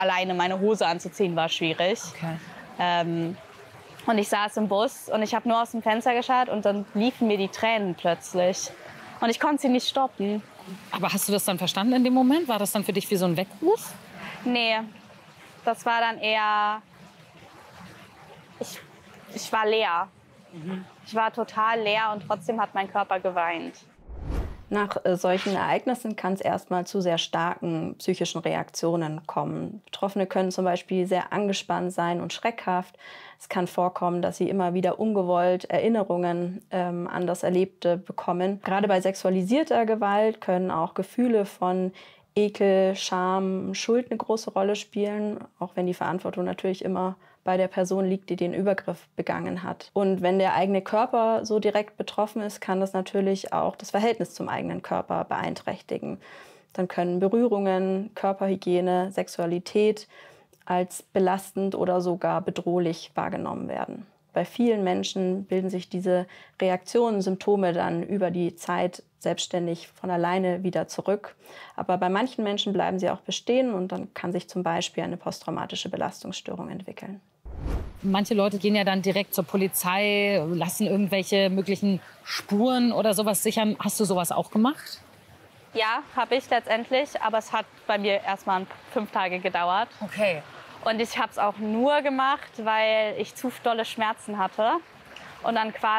Alleine meine Hose anzuziehen war schwierig. Okay. Und ich saß im Bus und ich habe nur aus dem Fenster geschaut und dann liefen mir die Tränen plötzlich. Und ich konnte sie nicht stoppen. Aber hast du das dann verstanden in dem Moment? War das dann für dich wie so ein Weckruf? Nee, das war dann eher... Ich war leer. Ich war total leer und trotzdem hat mein Körper geweint. Nach solchen Ereignissen kann es erstmal zu sehr starken psychischen Reaktionen kommen. Betroffene können zum Beispiel sehr angespannt sein und schreckhaft. Es kann vorkommen, dass sie immer wieder ungewollt Erinnerungen an das Erlebte bekommen. Gerade bei sexualisierter Gewalt können auch Gefühle von Ekel, Scham, Schuld eine große Rolle spielen, auch wenn die Verantwortung natürlich immer bei der Person liegt, die den Übergriff begangen hat. Und wenn der eigene Körper so direkt betroffen ist, kann das natürlich auch das Verhältnis zum eigenen Körper beeinträchtigen. Dann können Berührungen, Körperhygiene, Sexualität als belastend oder sogar bedrohlich wahrgenommen werden. Bei vielen Menschen bilden sich diese Reaktionen, Symptome dann über die Zeit selbstständig von alleine wieder zurück. Aber bei manchen Menschen bleiben sie auch bestehen und dann kann sich zum Beispiel eine posttraumatische Belastungsstörung entwickeln. Manche Leute gehen ja dann direkt zur Polizei, lassen irgendwelche möglichen Spuren oder sowas sichern. Hast du sowas auch gemacht? Ja, habe ich letztendlich, aber es hat bei mir erst mal 5 Tage gedauert. Okay. Und ich habe es auch nur gemacht, weil ich zu dolle Schmerzen hatte. Und dann quasi